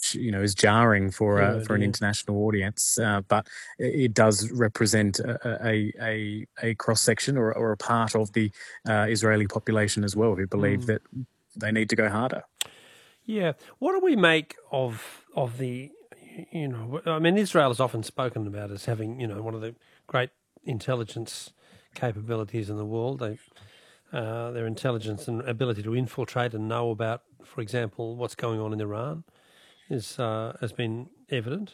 which is jarring for an international audience, but it does represent a cross section or a part of the Israeli population as well who believe that they need to go harder. Yeah, what do we make of the? I mean, Israel is often spoken about as having one of the great intelligence capabilities in the world. Their intelligence and ability to infiltrate and know about, for example, what's going on in Iran has been evident.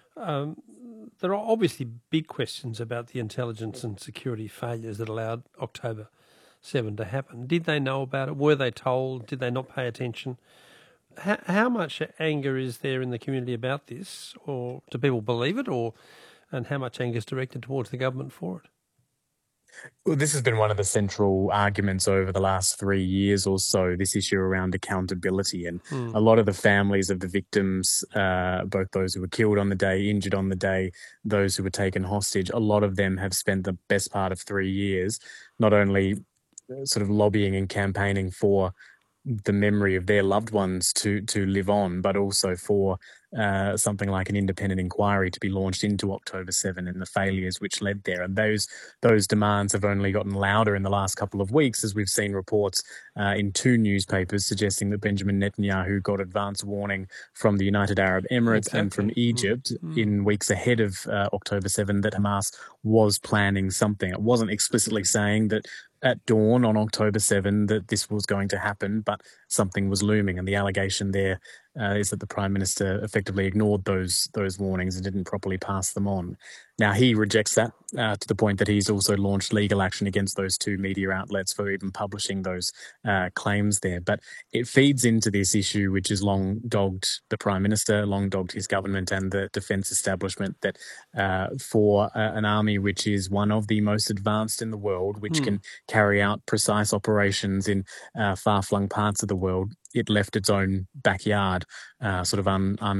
There are obviously big questions about the intelligence and security failures that allowed October 7 to happen. Did they know about it? Were they told? Did they not pay attention? How much anger is there in the community about this, or do people believe it, and how much anger is directed towards the government for it? Well, this has been one of the central arguments over the last 3 years or so, this issue around accountability. And a lot of the families of the victims, both those who were killed on the day, injured on the day, those who were taken hostage, a lot of them have spent the best part of 3 years not only sort of lobbying and campaigning for the memory of their loved ones to live on, but also for something like an independent inquiry to be launched into October 7 and the failures which led there. And those demands have only gotten louder in the last couple of weeks, as we've seen reports in 2 newspapers suggesting that Benjamin Netanyahu got advance warning from the United Arab Emirates and from Egypt in weeks ahead of October 7 that Hamas was planning something. It wasn't explicitly saying that at dawn on October 7 that this was going to happen, but something was looming. And the allegation there is that the Prime Minister effectively ignored those warnings and didn't properly pass them on. Now, he rejects that to the point that he's also launched legal action against those 2 media outlets for even publishing those claims there. But it feeds into this issue, which has long dogged the Prime Minister, long dogged his government and the defence establishment, that for an army which is one of the most advanced in the world, which can carry out precise operations in far-flung parts of the world, it left its own backyard sort of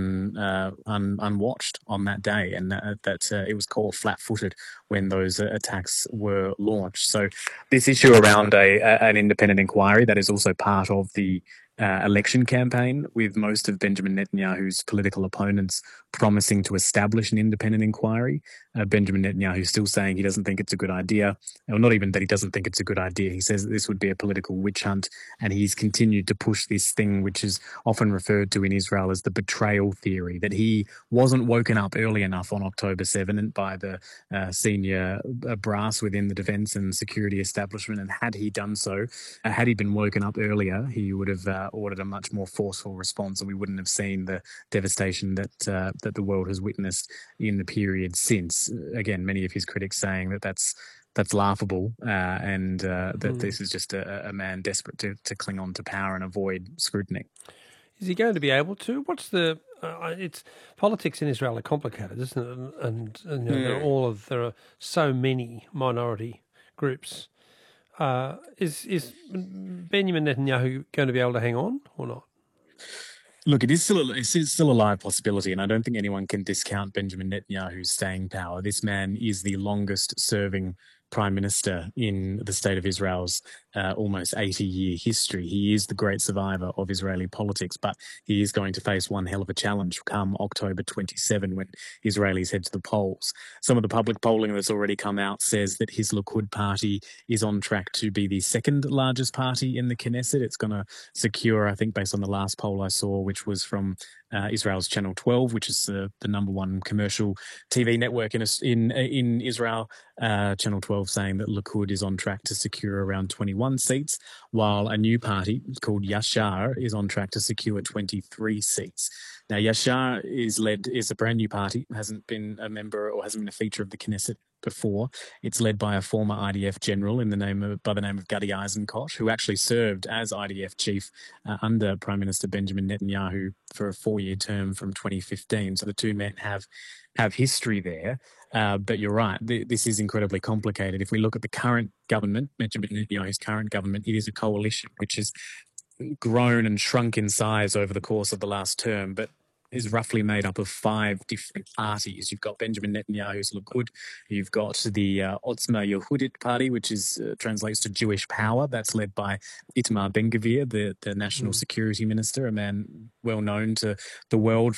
unwatched on that day, and that it was caught flat-footed when those attacks were launched. So this issue around an independent inquiry, that is also part of the election campaign, with most of Benjamin Netanyahu's political opponents promising to establish an independent inquiry. Benjamin Netanyahu still saying he doesn't think it's a good idea, or not even that he doesn't think it's a good idea. He says that this would be a political witch hunt, and he's continued to push this thing which is often referred to in Israel as the betrayal theory, that he wasn't woken up early enough on October 7 and by the senior brass within the defence and security establishment, and had he done so, had he been woken up earlier, he would have ordered a much more forceful response, and we wouldn't have seen the devastation that the world has witnessed in the period since. Again, many of his critics saying that that's laughable and that this is just a man desperate to cling on to power and avoid scrutiny. Is he going to be able to? What's the? It's politics in Israel are complicated, isn't it? And there are so many minority groups. Is Benjamin Netanyahu going to be able to hang on or not? Look, it's still a live possibility, and I don't think anyone can discount Benjamin Netanyahu's staying power. This man is the longest-serving Prime Minister in the State of Israel's almost 80-year history. He is the great survivor of Israeli politics, but he is going to face one hell of a challenge come October 27 when Israelis head to the polls. Some of the public polling that's already come out says that his Likud party is on track to be the second largest party in the Knesset. It's going to secure, I think, based on the last poll I saw, which was from Israel's Channel 12, which is the number one commercial TV network in Israel. Channel 12 saying that Likud is on track to secure around 21 seats, while a new party called Yashar is on track to secure 23 seats. Now, Yashar is a brand new party, hasn't been a member or hasn't been a feature of the Knesset before. It's led by a former IDF general by the name of Gadi Eisenkot, who actually served as IDF chief under Prime Minister Benjamin Netanyahu for a 4-year term from 2015. So the two men have history there. But you're right, this is incredibly complicated. If we look at the current government, Benjamin Netanyahu's current government, it is a coalition which has grown and shrunk in size over the course of the last term, but is roughly made up of 5 different parties. You've got Benjamin Netanyahu's Likud, you've got the Otzma Yehudit party, which translates to Jewish Power. That's led by Itamar Ben-Gvir, the national security minister, a man well known to the world